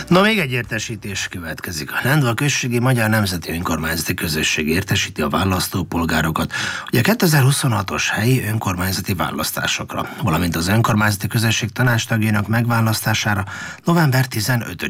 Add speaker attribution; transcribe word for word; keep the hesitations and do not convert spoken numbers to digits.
Speaker 1: Na, még egy értesítés következik. A Lendva községi Magyar Nemzeti Önkormányzati Közösség értesíti a választópolgárokat, hogy a kétezer-huszonhatos helyi önkormányzati választásokra, valamint az önkormányzati közösség tanácstagjának megválasztására november tizenötödikén